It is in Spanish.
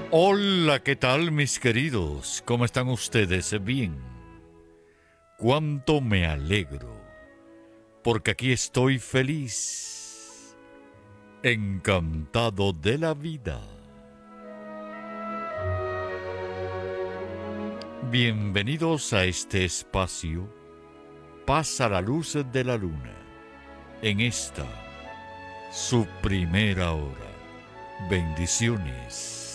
Hola, ¿qué tal mis queridos? ¿Cómo están ustedes? Bien. Cuánto me alegro, porque aquí estoy feliz, encantado de la vida. Bienvenidos a este espacio, Pasa la luz de la luna, en esta, su primera hora. Bendiciones.